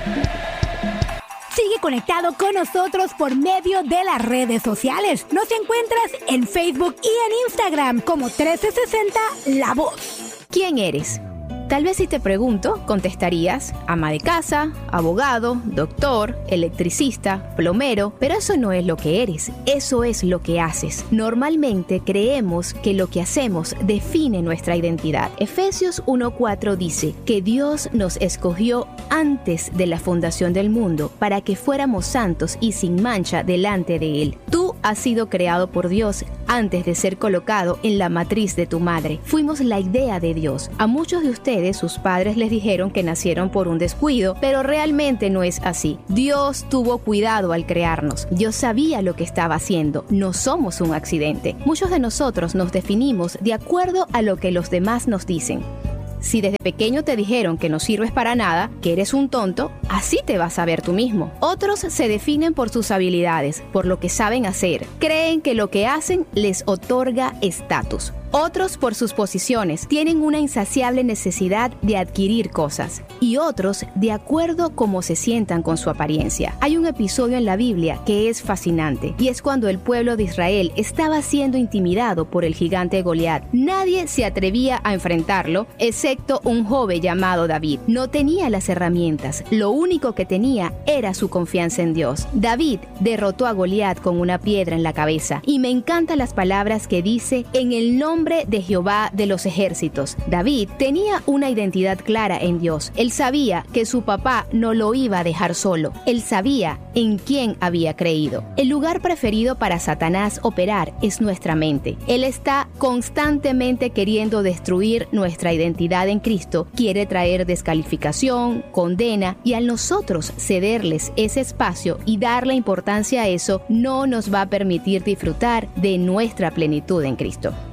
Sigue conectado con nosotros por medio de las redes sociales. Nos encuentras en Facebook y en Instagram como 1360 La Voz. ¿Quién eres? Tal vez si te pregunto, contestarías ama de casa, abogado, doctor, electricista, plomero, pero eso no es lo que eres, eso es lo que haces. Normalmente creemos que lo que hacemos define nuestra identidad. Efesios 1:4 dice que Dios nos escogió antes de la fundación del mundo para que fuéramos santos y sin mancha delante de Él. Tú has sido creado por Dios antes de ser colocado en la matriz de tu madre. Fuimos la idea de Dios. A muchos de ustedes, sus padres les dijeron que nacieron por un descuido, pero realmente no es así. Dios tuvo cuidado al crearnos. Dios sabía lo que estaba haciendo. No somos un accidente. Muchos de nosotros nos definimos de acuerdo a lo que los demás nos dicen. Si desde pequeño te dijeron que no sirves para nada, que eres un tonto, así te vas a ver tú mismo. Otros se definen por sus habilidades, por lo que saben hacer. Creen que lo que hacen les otorga estatus. Otros por sus posiciones, tienen una insaciable necesidad de adquirir cosas. Y otros de acuerdo cómo se sientan con su apariencia. Hay un episodio en la Biblia que es fascinante, y es cuando el pueblo de Israel estaba siendo intimidado por el gigante Goliat. Nadie se atrevía a enfrentarlo, excepto un joven llamado David. No tenía las herramientas, lo único que tenía era su confianza en Dios. David derrotó a Goliat con una piedra en la cabeza, y me encantan las palabras que dice: en el nombre de Jehová de los ejércitos. David tenía una identidad clara en Dios. Él sabía que su papá no lo iba a dejar solo. Él sabía en quién había creído. El lugar preferido para Satanás operar es nuestra mente. Él está constantemente queriendo destruir nuestra identidad en Cristo. Quiere traer descalificación, condena, y al nosotros cederles ese espacio y darle importancia a eso, no nos va a permitir disfrutar de nuestra plenitud en Cristo.